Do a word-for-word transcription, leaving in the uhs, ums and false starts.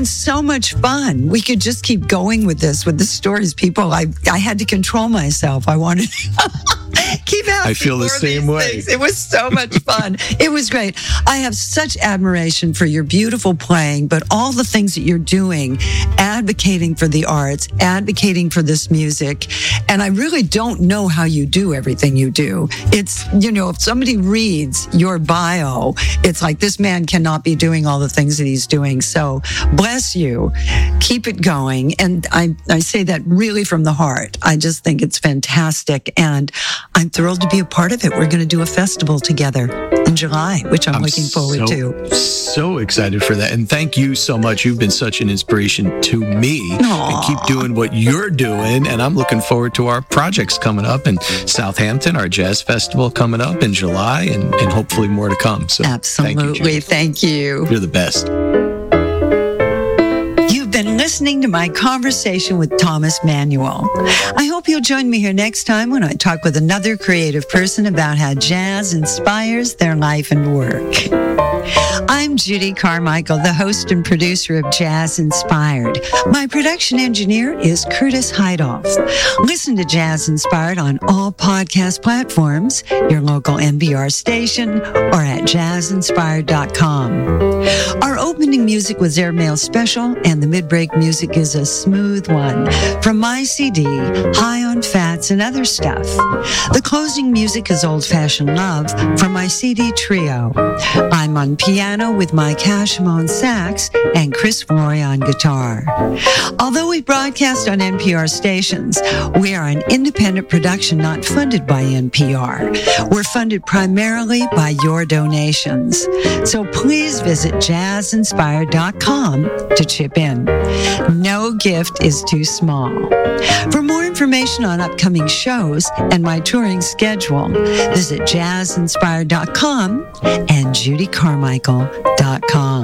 so much fun. We could just keep going with this, with the stories. People, I, I had to control myself. I wanted to keep asking I feel the more same of these way. things. It was so much fun. It was great. I have such admiration for your beautiful playing, but all the things that you're doing, advocating for the arts, advocating for this music. And I really don't know how you do everything you do. It's, you know, if somebody reads your bio, it's like this man cannot be doing all the things that he's doing. So bless you. Keep it going. And I, I say that really from the heart. I just think it's fantastic. And I'm thrilled to be a part of it. We're going to do a festival together in July, which I'm, I'm looking forward so, to. So excited for that. And thank you so much. You've been such an inspiration to me. Aww. And keep doing what you're doing. And I'm looking forward to our projects coming up in Southampton, our jazz festival coming up in July, and, and hopefully more to come. So absolutely. Thank you, Thank you. You're the best. You've been listening to my conversation with Thomas Manuel. I hope you'll join me here next time when I talk with another creative person about how jazz inspires their life and work. I'm Judy Carmichael, the host and producer of Jazz Inspired. My production engineer is Curtis Heidoff. Listen to Jazz Inspired on all podcast platforms, your local N P R station, or at jazz inspired dot com. Our opening music was Airmail Special, and the mid-break music is a smooth one from my C D, High on Fats and Other Stuff. The closing music is Old Fashioned Love from my C D Trio. I'm on piano with Mike Hashim on sax and Chris Flory on guitar. Although we broadcast on N P R stations, we are an independent production not funded by N P R. We're funded primarily by your donations. So please visit jazz inspired dot com to chip in. No gift is too small. For more information on upcoming shows and my touring schedule, visit jazz inspired dot com and judy carmichael dot com.